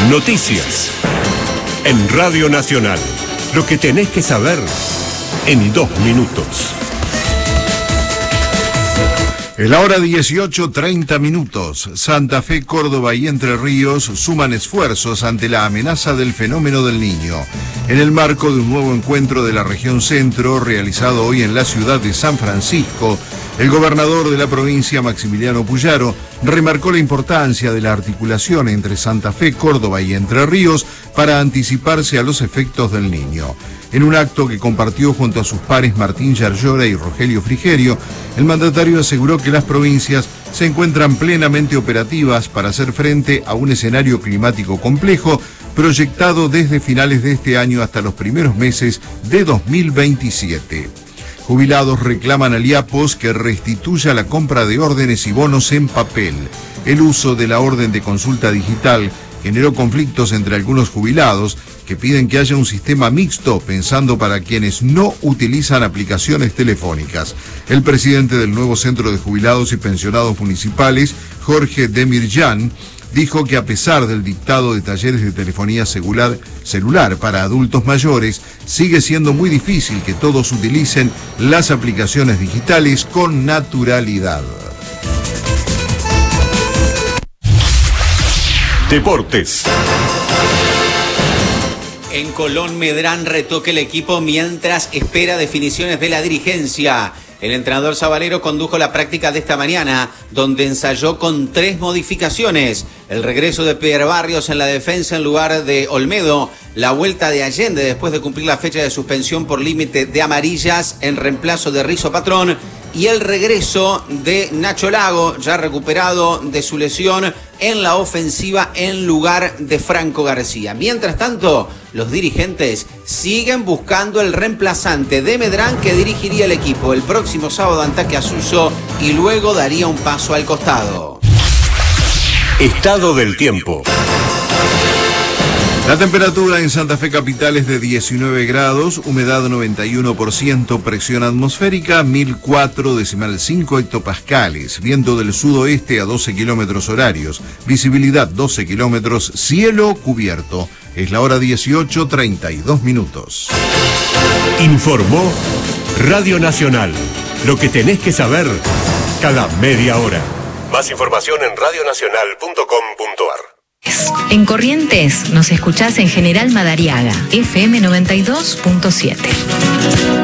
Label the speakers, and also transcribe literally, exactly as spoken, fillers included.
Speaker 1: Noticias. En Radio Nacional. Lo que tenés que saber en dos minutos.
Speaker 2: Es la hora dieciocho, treinta minutos. Santa Fe, Córdoba y Entre Ríos suman esfuerzos ante la amenaza del fenómeno del Niño. En el marco de un nuevo encuentro de la región centro, realizado hoy en la ciudad de San Francisco, el gobernador de la provincia, Maximiliano Puyaro, remarcó la importancia de la articulación entre Santa Fe, Córdoba y Entre Ríos para anticiparse a los efectos del Niño. En un acto que compartió junto a sus pares Martín Yarlora y Rogelio Frigerio, el mandatario aseguró que las provincias se encuentran plenamente operativas para hacer frente a un escenario climático complejo proyectado desde finales de este año hasta los primeros meses de dos mil veintisiete. Jubilados reclaman al IAPOS que restituya la compra de órdenes y bonos en papel. El uso de la orden de consulta digital generó conflictos entre algunos jubilados que piden que haya un sistema mixto pensando para quienes no utilizan aplicaciones telefónicas. El presidente del nuevo Centro de Jubilados y Pensionados Municipales, Jorge Demirjan, dijo que a pesar del dictado de talleres de telefonía celular, celular para adultos mayores, sigue siendo muy difícil que todos utilicen las aplicaciones digitales con naturalidad.
Speaker 1: Deportes.
Speaker 3: En Colón, Medrán retoca el equipo mientras espera definiciones de la dirigencia. El entrenador sabalero condujo la práctica de esta mañana, donde ensayó con tres modificaciones. El regreso de Pierre Barrios en la defensa en lugar de Olmedo, la vuelta de Allende después de cumplir la fecha de suspensión por límite de amarillas en reemplazo de Rizo Patrón, y el regreso de Nacho Lago, ya recuperado de su lesión, en la ofensiva en lugar de Franco García. Mientras tanto, los dirigentes siguen buscando el reemplazante de Medrán que dirigiría el equipo el próximo sábado ante Suso y luego daría un paso al costado.
Speaker 1: Estado del tiempo.
Speaker 2: La temperatura en Santa Fe capital es de diecinueve grados, humedad noventa y uno por ciento, presión atmosférica mil cuatro decimal cinco hectopascales, viento del sudoeste a doce kilómetros horarios, visibilidad doce kilómetros, cielo cubierto. Es la hora dieciocho, treinta y dos minutos.
Speaker 1: Informó Radio Nacional. Lo que tenés que saber cada media hora. Más información en radio nacional punto com punto ar.
Speaker 4: En Corrientes nos escuchás en General Madariaga, F M noventa y dos punto siete.